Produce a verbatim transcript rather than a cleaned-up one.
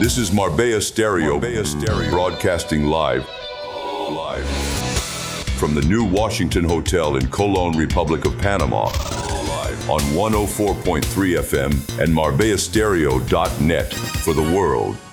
This is Marbella Stereo, Marbella Stereo, broadcasting live, live from the new Washington Hotel in Colón, Republic of Panama, live on one oh four point three F M and marbella stereo dot net for the world.